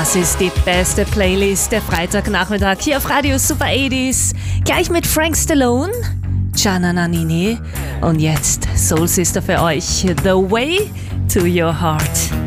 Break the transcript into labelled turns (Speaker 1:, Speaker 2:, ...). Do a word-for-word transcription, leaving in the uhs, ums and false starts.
Speaker 1: Das ist die beste Playlist der Freitagnachmittag hier auf Radio Super achtziger. Gleich mit Frank Stallone, Gianna Nannini und jetzt Soul Sister für euch, The Way to Your Heart.